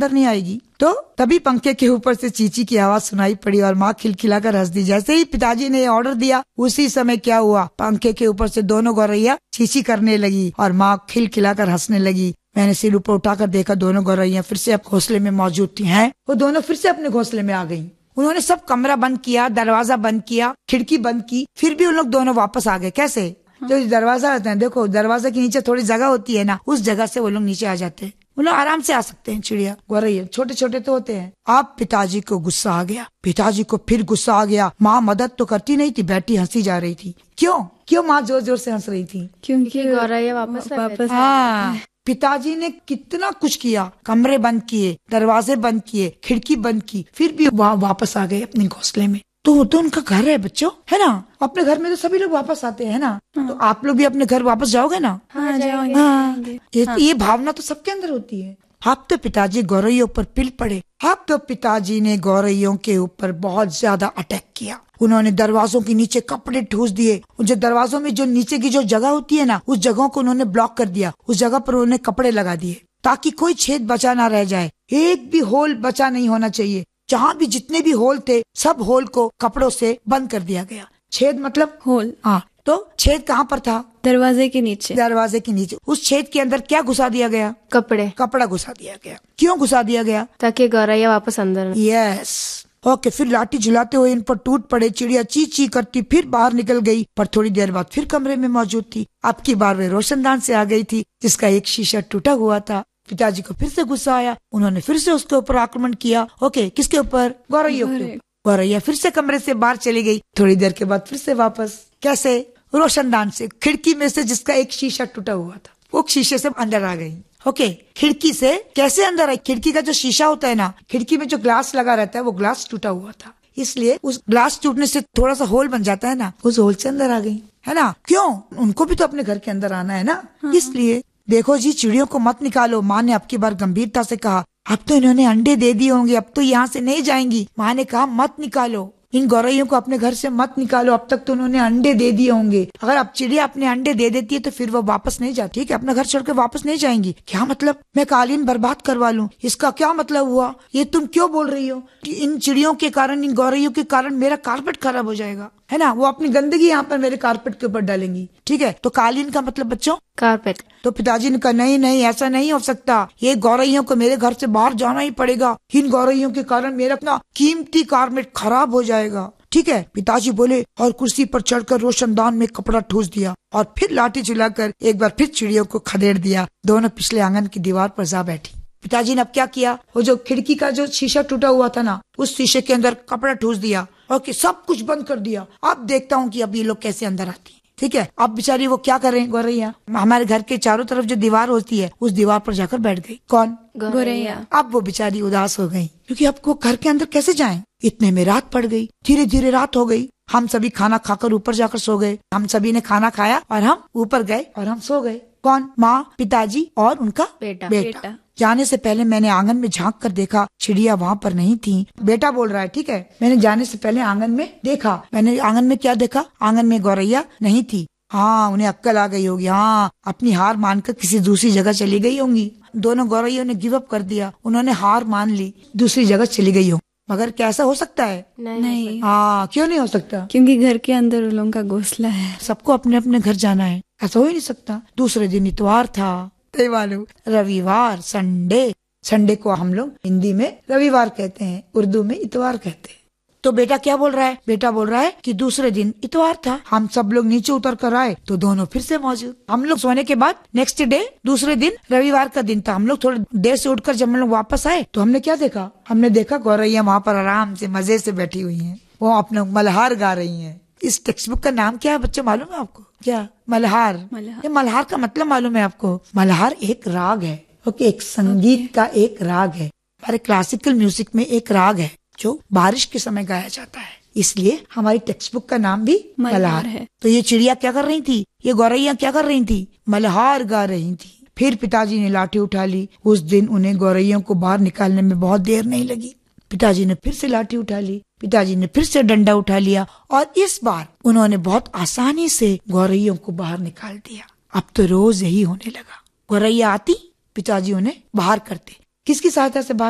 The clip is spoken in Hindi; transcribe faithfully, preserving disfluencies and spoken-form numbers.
अंदर नहीं आएगी। तो तभी पंखे के ऊपर से चींची की आवाज सुनाई पड़ी और माँ खिलखिलाकर हंस दी। जैसे ही पिताजी ने ऑर्डर दिया उसी समय क्या हुआ, पंखे के ऊपर से दोनों गौरैया चींची करने लगी और माँ खिलखिलाकर हंसने लगी। मैंने सिर ऊपर उठाकर देखा, दोनों गौरैया फिर से घोंसले में मौजूद थी। हैं वो दोनों फिर से अपने घोंसले में आ गयी। उन्होंने सब कमरा बंद किया, दरवाजा बंद किया, खिड़की बंद की, फिर भी उन लोग दोनों वापस आ गए। कैसे? जो दरवाजा होता है, देखो दरवाजे के नीचे थोड़ी जगह होती है ना, उस जगह से वो लोग नीचे आ जाते हैं। वो लोग आराम से आ सकते हैं। चिड़िया गौरैया छोटे छोटे तो होते हैं। अब पिताजी को गुस्सा आ गया। पिताजी को फिर गुस्सा आ गया। माँ मदद तो करती नहीं थी, बैठी हंसी जा रही थी। क्यों क्यों माँ जोर जोर से हंस रही थी? क्योंकि गौरैया वापस वापस हाँ, पिताजी ने कितना कुछ किया, कमरे बंद किए, दरवाजे बंद किए, खिड़की बंद की, फिर भी वहाँ वापस आ गए अपने घोंसले में। तो वो तो उनका घर है बच्चों, है ना? अपने घर में तो सभी लोग वापस आते हैं ना। हाँ। तो आप लोग भी अपने घर वापस जाओगे ना? हाँ, जाओगे। हाँ। ये, हाँ। ये भावना तो सबके अंदर होती है। अब तो पिताजी गौरैयों पर पिल पड़े। अब तो पिताजी ने गौरैयों के ऊपर बहुत ज्यादा अटैक किया। उन्होंने दरवाजों के नीचे कपड़े ठूस दिए। जो दरवाजों में जो नीचे की जो जगह होती है ना, उस जगह को उन्होंने ब्लॉक कर दिया। उस जगह पर उन्होंने कपड़े लगा दिए ताकि कोई छेद बचा ना रह जाए। एक भी होल बचा नहीं होना चाहिए। जहाँ भी जितने भी होल थे, सब होल को कपड़ों से बंद कर दिया गया। छेद मतलब होल। हाँ, तो छेद कहाँ पर था? दरवाजे के नीचे। दरवाजे के नीचे। उस छेद के अंदर क्या घुसा दिया गया? कपड़े। कपड़ा घुसा दिया गया। क्यों घुसा दिया गया? ताकि गौरैया वापस अंदर। यस। ओके, फिर लाठी झुलाते हुए इन पर टूट पड़े। चिड़िया ची ची करती फिर बाहर निकल गई, पर थोड़ी देर बाद फिर कमरे में मौजूद थी। अब की बार वे रोशनदान से आ गई थी, जिसका एक शीशा टूटा हुआ था। पिताजी को फिर से गुस्सा आया। उन्होंने फिर से उसके ऊपर आक्रमण किया। ओके, किसके ऊपर? गौरैया के ऊपर। गौरैया फिर से कमरे से बाहर चली गई। थोड़ी देर के बाद फिर से वापस। कैसे? रोशनदान से, खिड़की में से, जिसका एक शीशा टूटा हुआ था, वो शीशे से अंदर आ गई। ओके, खिड़की से कैसे अंदर आई? खिड़की का जो शीशा होता है ना, खिड़की में जो ग्लास लगा रहता है, वो ग्लास टूटा हुआ था, इसलिए उस ग्लास टूटने से थोड़ा सा होल बन जाता है ना, उस होल से अंदर आ गई, है ना? क्यों? उनको भी तो अपने घर के अंदर आना है ना। हाँ। इसलिए देखो जी, चिड़ियों को मत निकालो। माँ ने अब की बार गंभीरता से कहा। अब तो इन्होंने अंडे दे दिए होंगे, अब तो यहाँ से नहीं जाएंगी। माँ ने कहा मत निकालो इन गौरैयों को, अपने घर से मत निकालो। अब तक तो उन्होंने अंडे दे दिए होंगे। अगर अब चिड़िया अपने अंडे दे देती है तो फिर वो वापस नहीं जाती, ठीक है? अपना घर छोड़कर वापस नहीं जाएंगी। क्या मतलब? मैं कालीन बर्बाद करवा लूं, इसका क्या मतलब हुआ? ये तुम क्यों बोल रही हो कि इन चिड़ियों के कारण, इन गौरैयों के कारण मेरा कारपेट खराब हो जाएगा, है ना? वो अपनी गंदगी यहाँ पर मेरे कारपेट के ऊपर डालेंगी, ठीक है? तो कालीन का मतलब बच्चों कारपेट। तो पिताजी ने कहा नहीं नहीं, ऐसा नहीं हो सकता। ये गौरैयों को मेरे घर से बाहर जाना ही पड़ेगा। इन गौरैयों के कारण मेरा अपना कीमती कारपेट खराब हो जाएगा, ठीक है? पिताजी बोले और कुर्सी पर चढ़कर रोशनदान में कपड़ा ठूस दिया और फिर लाठी चलाकर एक बार फिर चिड़ियों को खदेड़ दिया। दोनों पिछले आंगन की दीवार पर जा बैठी। पिताजी ने अब क्या किया? वो जो खिड़की का जो शीशा टूटा हुआ था ना, उस शीशे के अंदर कपड़ा ठूस दिया। ओके, सब कुछ बंद कर दिया। अब देखता हूँ कि अब ये लोग कैसे अंदर आती है, ठीक है? अब बेचारी वो क्या कर रहे हैं गौरैया? हमारे घर के चारों तरफ जो दीवार होती है, उस दीवार पर जाकर बैठ गई। कौन? गौरैया। अब वो बेचारी उदास हो गई, क्योंकि अब वो घर के अंदर कैसे जाएं? इतने में रात पड़ गई। धीरे धीरे रात हो गई। हम सभी खाना खाकर ऊपर जाकर सो गए। हम सभी ने खाना खाया और हम ऊपर गए और हम सो गए। कौन? माँ, पिताजी और उनका बेटा। बेटा, बेटा। जाने से पहले मैंने आंगन में झांक कर देखा, चिड़िया वहाँ पर नहीं थी। बेटा बोल रहा है, ठीक है? मैंने जाने से पहले आंगन में देखा। मैंने आंगन में क्या देखा? आंगन में गौरैया नहीं थी। हाँ, उन्हें अक्कल आ गई होगी। हाँ, अपनी हार मानकर किसी दूसरी जगह चली गई होंगी। दोनों गौरैयों ने गिव अप कर दिया। उन्होंने हार मान ली, दूसरी जगह चली गई हो। मगर कैसा हो सकता है? नहीं। हाँ, क्यों नहीं हो सकता? क्योंकि घर के अंदर उन लोगों का घोंसला है। सबको अपने अपने घर जाना है, ऐसा हो ही नहीं सकता। दूसरे दिन इतवार था, मालूम, रविवार, संडे। संडे को हम लोग हिंदी में रविवार कहते हैं, उर्दू में इतवार कहते हैं। तो बेटा क्या बोल रहा है? बेटा बोल रहा है कि दूसरे दिन इतवार था। हम सब लोग नीचे उतर कर आए तो दोनों फिर से मौजूद। हम लोग सोने के बाद नेक्स्ट डे, दूसरे दिन रविवार का दिन था। हम लोग थोड़ी देर से उठकर जब हम लोग वापस आए तो हमने क्या देखा? हमने देखा गौरैया वहाँ पर आराम से मजे से बैठी हुई हैं। वो अपना मल्हार गा रही हैं। इस टेक्स्ट बुक का नाम क्या है बच्चों, मालूम है आपको? क्या? मल्हार। ये मल्हार का मतलब मालूम है आपको? मल्हार एक राग है, ओके, एक संगीत का एक राग है। हमारे क्लासिकल म्यूजिक में एक राग है जो बारिश के समय गाया जाता है, इसलिए हमारी टेक्स्ट बुक का नाम भी मल्हार है। तो ये चिड़िया क्या कर रही थी? ये गौरैया क्या कर रही थी? मल्हार गा रही थी। फिर पिताजी ने लाठी उठा ली। उस दिन उन्हें गौरैयों को बाहर निकालने में बहुत देर नहीं लगी। पिताजी ने फिर से लाठी उठा ली। पिताजी ने फिर से डंडा उठा लिया और इस बार उन्होंने बहुत आसानी से गौरैयों को बाहर निकाल दिया। अब तो रोज यही होने लगा। गौरैया आती, पिताजी उन्हें बाहर करते। किसकी सहायता से बाहर